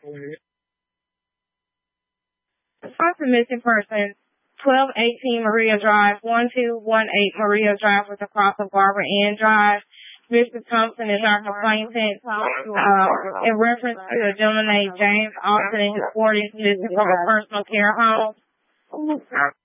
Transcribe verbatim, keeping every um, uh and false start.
Response to missing persons. twelve eighteen Maria Drive, one two one eight Maria Drive with the cross of Barbara Ann Drive. Mister Thompson is our complainant uh, in reference to a gentleman named James Austin and his forties missing from a personal care home.